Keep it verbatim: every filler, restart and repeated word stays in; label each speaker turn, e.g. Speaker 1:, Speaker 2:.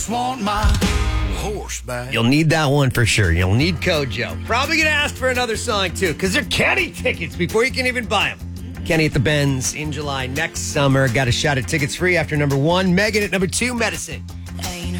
Speaker 1: Want my horse back.
Speaker 2: You'll need that one for sure. You'll need Kojo. Probably going to ask for another song, too, because they're Kenny tickets before you can even buy them. Kenny at the Benz in July next summer. Got a shot at tickets free after number one. Megan at number two, Medicine.